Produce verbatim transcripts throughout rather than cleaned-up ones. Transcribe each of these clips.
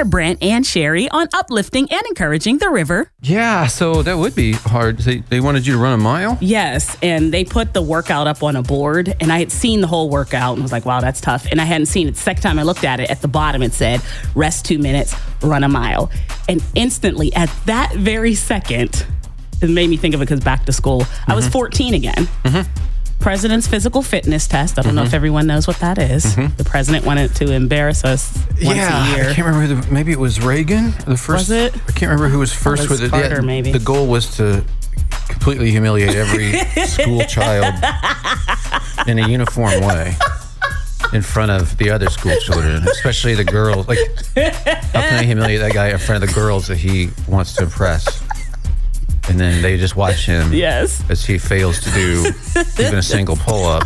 Claire, Brent, and Sherry on uplifting and encouraging the river. Yeah, so that would be hard. They, they wanted you to run a mile? Yes, and they put the workout up on a board, and I had seen the whole workout and was like, wow, that's tough. And I hadn't seen it. The second time I looked at it, at the bottom it said, rest two minutes, run a mile. And instantly, at that very second, it made me think of it because back to school, mm-hmm. I was fourteen again. Mm-hmm. President's physical fitness test. I don't mm-hmm. know if everyone knows what that is. Mm-hmm. The president wanted to embarrass us once yeah, a year. I can't remember. The, maybe it was Reagan. The first. Was it? I can't remember who was first was with it. Carter, Yeah, maybe. The goal was to completely humiliate every school child in a uniform way in front of the other school children, especially the girls. Like, how can I humiliate that guy in front of the girls that he wants to impress? And then they just watch him yes. as he fails to do even a single pull-up.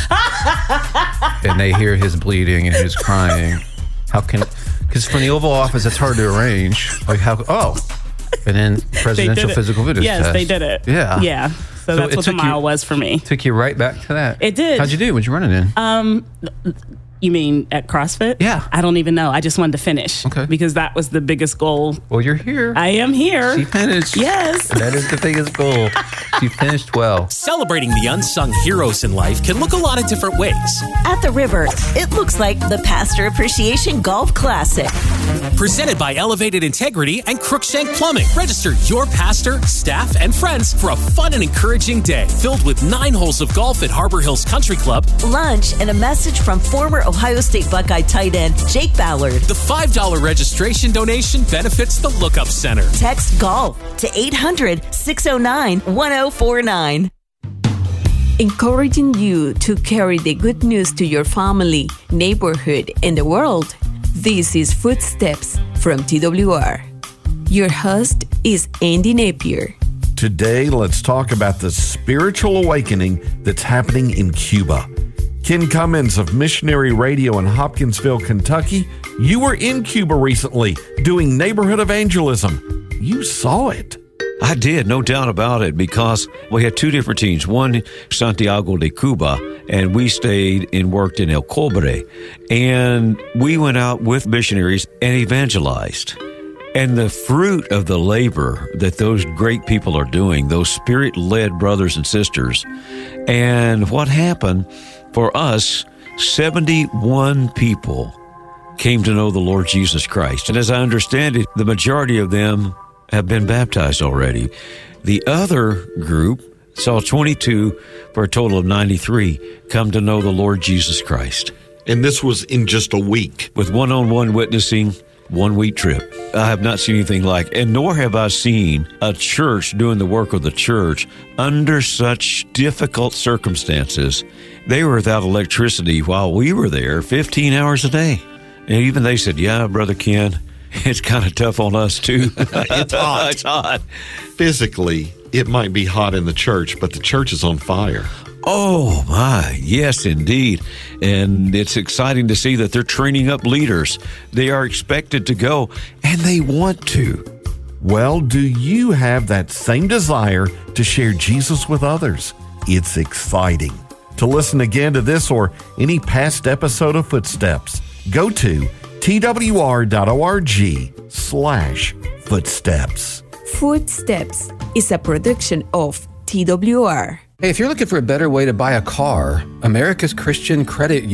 And they hear his bleeding and his crying. How can... Because from the Oval Office, it's hard to arrange. Like, how... Oh. And then presidential physical fitness yes, test. Yes, they did it. Yeah. Yeah. So, so that's what the mile you, was for me. Took you right back to that. It did. How'd you do? What'd you run it in? Um... You mean at CrossFit? Yeah. I don't even know. I just wanted to finish. Okay. Because that was the biggest goal. Well, you're here. I am here. She finished. Yes. That is the biggest goal. She finished well. Celebrating the unsung heroes in life can look a lot of different ways. At the river, it looks like the Pastor Appreciation Golf Classic. Presented by Elevated Integrity and Crookshank Plumbing. Register your pastor, staff, and friends for a fun and encouraging day filled with nine holes of golf at Harbor Hills Country Club, lunch, and a message from former Ohio State Buckeye tight end Jake Ballard. The five dollars registration donation benefits the Lookup Center. Text GOLF to eight hundred, six oh nine, one oh four nine. Encouraging you to carry the good news to your family, neighborhood, and the world. This is Footsteps from T W R. Your host is Andy Napier. Today, let's talk about the spiritual awakening that's happening in Cuba. Ken Cummins of Missionary Radio in Hopkinsville, Kentucky. You were in Cuba recently doing neighborhood evangelism. You saw it. I did, no doubt about it, because we had two different teams. One, Santiago de Cuba, and we stayed and worked in El Cobre. And we went out with missionaries and evangelized. And the fruit of the labor that those great people are doing, those spirit-led brothers and sisters, and what happened for us, seventy-one people came to know the Lord Jesus Christ. And as I understand it, the majority of them have been baptized already. The other group saw twenty-two for a total of ninety-three come to know the Lord Jesus Christ. And this was in just a week. With one-on-one witnessing, one-week trip. I have not seen anything like it, and nor have I seen a church doing the work of the church under such difficult circumstances. They were without electricity while we were there fifteen hours a day. And even they said, yeah, Brother Ken, it's kind of tough on us, too. It's hot. It's hot. Physically, it might be hot in the church, but the church is on fire. Oh, my. Yes, indeed. And it's exciting to see that they're training up leaders. They are expected to go, and they want to. Well, do you have that same desire to share Jesus with others? It's exciting. To listen again to this or any past episode of Footsteps, go to twr.org slash footsteps. Footsteps is a production of T W R. Hey, if you're looking for a better way to buy a car, America's Christian Credit